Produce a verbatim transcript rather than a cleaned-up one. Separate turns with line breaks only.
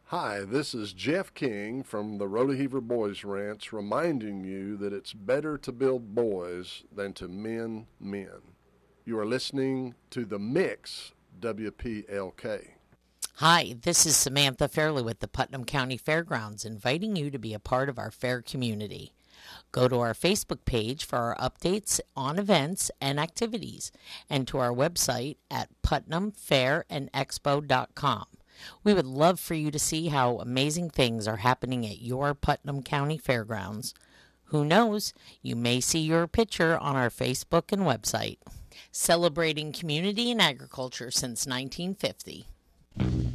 Hi, this is Jeff King from the Rodeheaver Boys Ranch reminding you that it's better to build boys than to mend men. You are listening to The Mix, W P L K.
Hi, this is Samantha Fairley with the Putnam County Fairgrounds, inviting you to be a part of our fair community. Go to our Facebook page for our updates on events and activities, and to our website at putnam fair and expo dot com. We would love for you to see how amazing things are happening at your Putnam County Fairgrounds. Who knows, you may see your picture on our Facebook and website. Celebrating community and agriculture since nineteen fifty.